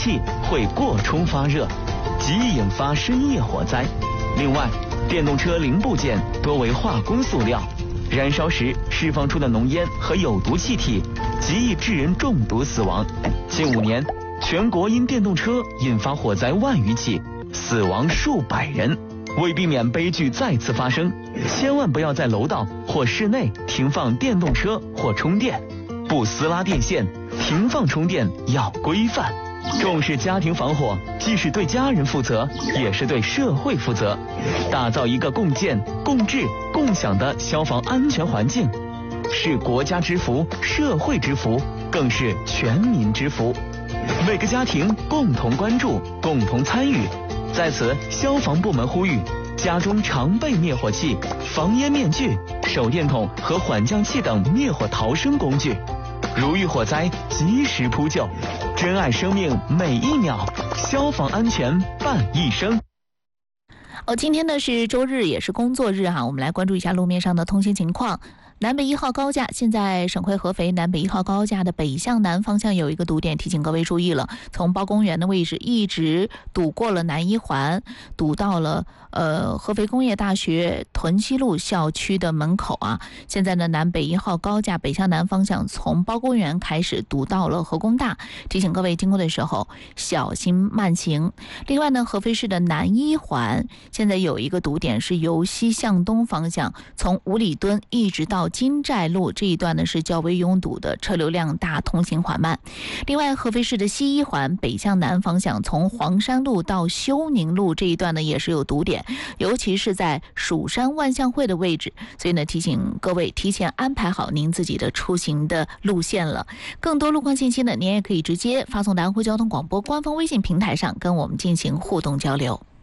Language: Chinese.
器会过充发热，极易引发深夜火灾。另外，电动车零部件多为化工塑料，燃烧时释放出的浓烟和有毒气体，极易致人中毒死亡。近5年，全国因电动车引发火灾万余起，死亡数百人。为避免悲剧再次发生，千万不要在楼道或室内停放电动车或充电，不撕拉电线，停放充电要规范。重视家庭防火，既是对家人负责，也是对社会负责。打造一个共建、共治、共享的消防安全环境，是国家之福，社会之福，更是全民之福。每个家庭共同关注，共同参与。在此，消防部门呼吁家中常备灭火器、防烟面具、手电筒和缓降器等灭火逃生工具，如遇火灾及时扑救，珍爱生命每一秒，消防安全伴一生。 今天呢是周日，也是工作日哈，我们来关注一下路面上的通行情况。南北1号高架，现在省会合肥南北1号高架的北向南方向有一个堵点，提醒各位注意了。从包公园的位置一直堵过了南一环，堵到了合肥工业大学屯溪路校区的门口啊。现在呢，南北1号高架北向南方向从包公园开始堵到了河工大，提醒各位经过的时候小心慢行。另外呢，合肥市的南一环现在有一个堵点，是由西向东方向，从五里墩一直到金寨路这一段呢是较为拥堵的，车流量大，通行缓慢。另外，合肥市的西一环北向南方向，从黄山路到休宁路这一段呢也是有堵点，尤其是在蜀山万象汇的位置，所以呢提醒各位提前安排好您自己的出行的路线了。更多路况信息呢，您也可以直接发送南湖交通广播官方微信平台上跟我们进行互动交流。